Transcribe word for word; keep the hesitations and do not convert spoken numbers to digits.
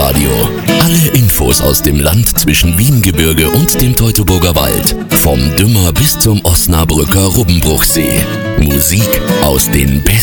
Wiesenradio. Alle Infos aus dem Land zwischen Wiengebirge und dem Teutoburger Wald. Vom Dümmer bis zum Osnabrücker Rubbenbruchsee. Musik aus den besten